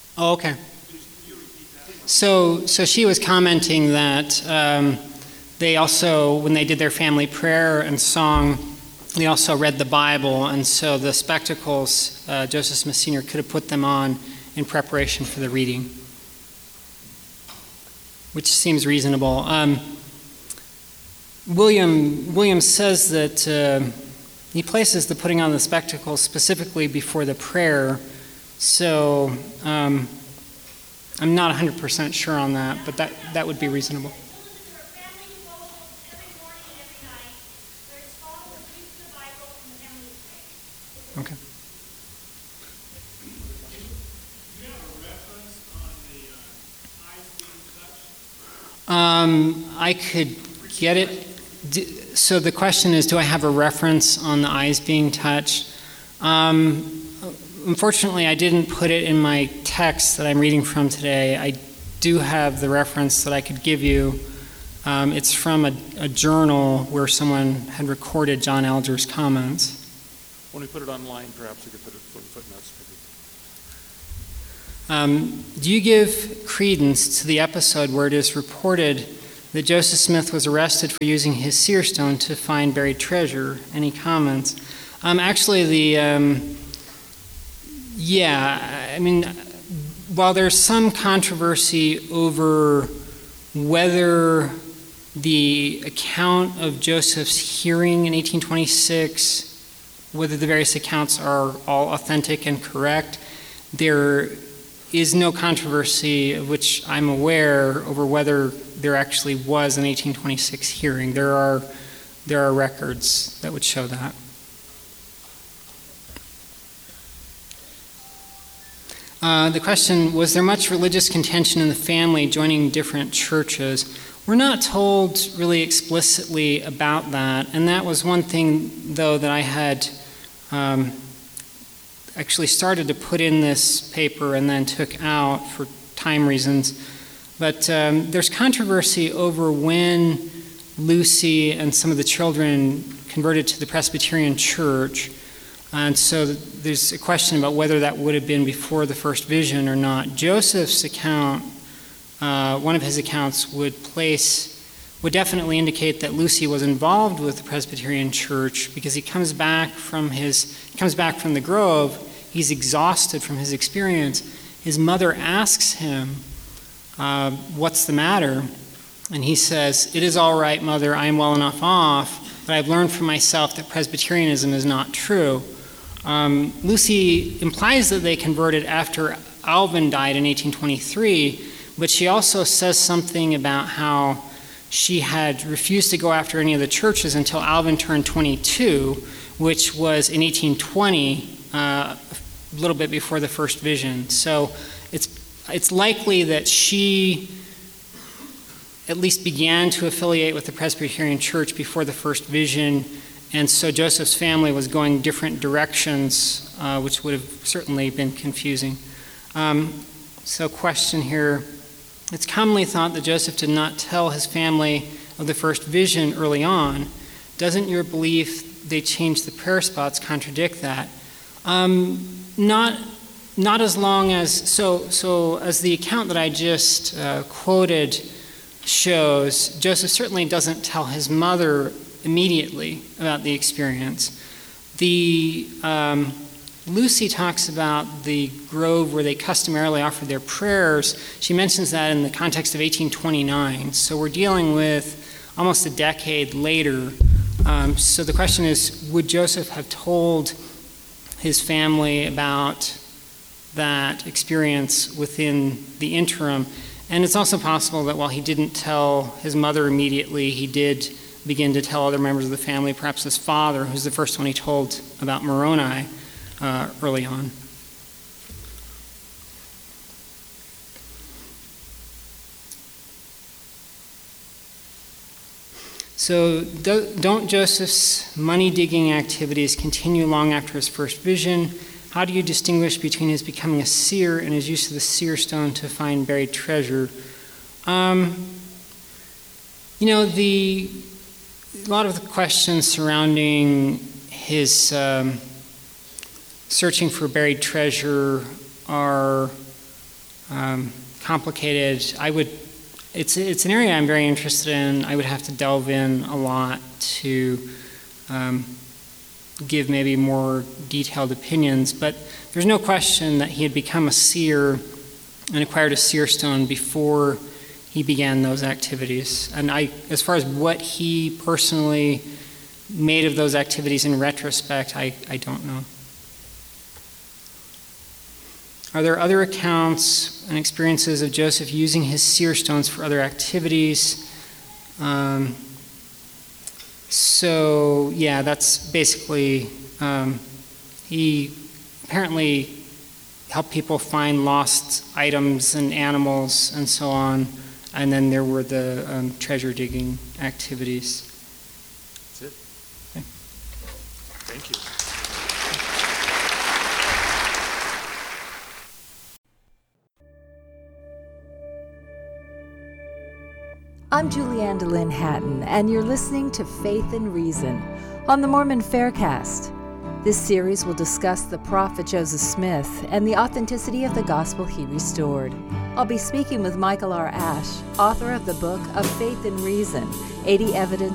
Oh, okay. So she was commenting that they also, when they did their family prayer and song, they also read the Bible, and so the spectacles, Joseph Smith Sr. could have put them on in preparation for the reading, which seems reasonable. William says that he places the putting on the spectacles specifically before the prayer, so I'm not 100% sure on that, but that would be reasonable. Okay. I could get it. So the question is, do I have a reference on the eyes being touched? Unfortunately, I didn't put it in my text that I'm reading from today. I do have the reference that I could give you. It's from a journal where someone had recorded John Alger's comments. When we put it online, perhaps we could put it for footnotes. Do you give credence to the episode where it is reported that Joseph Smith was arrested for using his seer stone to find buried treasure? Any comments? Actually, while there's some controversy over whether the account of Joseph's hearing in 1826, whether the various accounts are all authentic and correct, there is no controversy of which I'm aware over whether there actually was an 1826 hearing. There are records that would show that. The question, was there much religious contention in the family joining different churches? We're not told really explicitly about that, and that was one thing, though, that I had actually started to put in this paper and then took out for time reasons. But there's controversy over when Lucy and some of the children converted to the Presbyterian Church. And so there's a question about whether that would have been before the first vision or not. Joseph's account, one of his accounts, would definitely indicate that Lucy was involved with the Presbyterian Church, because he comes back from the Grove. He's exhausted from his experience. His mother asks him, "What's the matter?" And he says, "It is all right, Mother. I am well enough off, but I've learned for myself that Presbyterianism is not true." Lucy implies that they converted after Alvin died in 1823, but she also says something about how she had refused to go after any of the churches until Alvin turned 22, which was in 1820, a little bit before the first vision. So it's likely that she at least began to affiliate with the Presbyterian Church before the first vision, and so Joseph's family was going different directions, which would have certainly been confusing. So question here. It's commonly thought that Joseph did not tell his family of the first vision early on. Doesn't your belief they changed the prayer spots contradict that? Not as long as, so as the account that I just quoted shows, Joseph certainly doesn't tell his mother immediately about the experience. Lucy talks about the grove where they customarily offered their prayers. She mentions that in the context of 1829. So we're dealing with almost a decade later. So the question is, would Joseph have told his family about that experience within the interim? And it's also possible that while he didn't tell his mother immediately, he did begin to tell other members of the family, perhaps his father, who's the first one he told about Moroni early on. So don't Joseph's money-digging activities continue long after his first vision? How do you distinguish between his becoming a seer and his use of the seer stone to find buried treasure? A lot of the questions surrounding his searching for buried treasure are complicated. It's an area I'm very interested in. I would have to delve in a lot to give maybe more detailed opinions, but there's no question that he had become a seer and acquired a seer stone before he began those activities. And as far as what he personally made of those activities in retrospect, I don't know. Are there other accounts and experiences of Joseph using his seer stones for other activities? So, yeah, that's basically, he apparently helped people find lost items and animals and so on, and then there were the treasure digging activities. That's it. Okay. Thank you. I'm Julianne DeLynn Hatton, and you're listening to Faith and Reason on the Mormon Faircast. This series will discuss the prophet Joseph Smith and the authenticity of the gospel he restored. I'll be speaking with Michael R. Ash, author of the book of Faith and Reason, 80 Evidence